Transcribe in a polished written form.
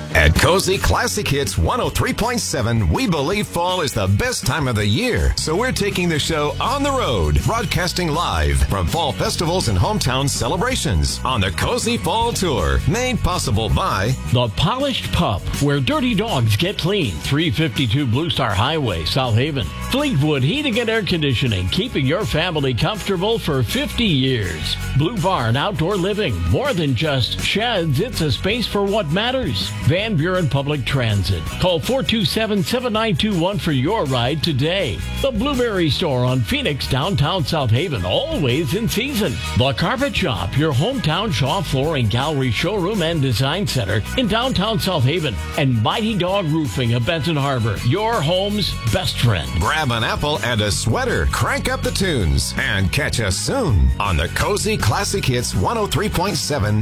At Cozy Classic Hits 103.7, we believe fall is the best time of the year. So we're taking the show on the road, broadcasting live from fall festivals and hometown celebrations on the Cozy Fall Tour, made possible by The Polished Pup, where dirty dogs get clean. 352 Blue Star Highway, South Haven. Fleetwood Heating and Air Conditioning, keeping your family comfortable for 50 years. Blue Barn Outdoor Living, more than just sheds, it's a space for what matters. Van Buren Public Transit. Call 427-7921 for your ride today. The Blueberry Store on Phoenix, downtown South Haven, always in season. The Carpet Shop, your hometown Shaw Flooring Gallery showroom and design center in downtown South Haven. And Mighty Dog Roofing of Benton Harbor, your home's best friend. Grab an apple and a sweater, crank up the tunes, and catch us soon on the Cozy Classic Hits 103.7